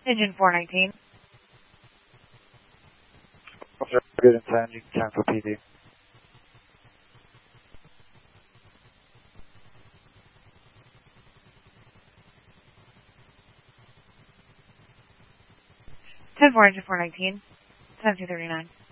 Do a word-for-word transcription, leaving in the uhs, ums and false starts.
Engine four nineteen. Good in ten, you can cancel P D. ten four, engine four nineteen. ten two thirty-nine.